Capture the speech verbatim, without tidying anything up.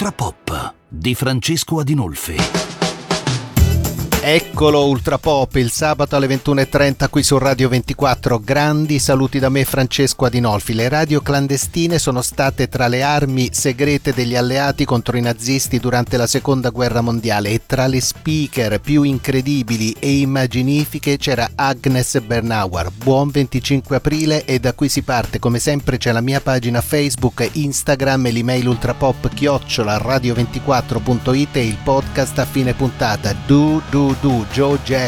Ultra Pop di Francesco Adinolfi. Eccolo Ultra Pop, il sabato alle ventuno e trenta qui su Radio ventiquattro. Grandi saluti da me, Francesco Adinolfi. Le radio clandestine sono state tra le armi segrete degli alleati contro i nazisti durante la seconda guerra mondiale, e tra le speaker più incredibili e immaginifiche c'era Agnes Bernauer. Buon venticinque aprile, e da qui si parte. Come sempre c'è la mia pagina Facebook, Instagram e l'email ultrapop chiocciola radio ventiquattro punto it e il podcast a fine puntata. Do do do Joe Jack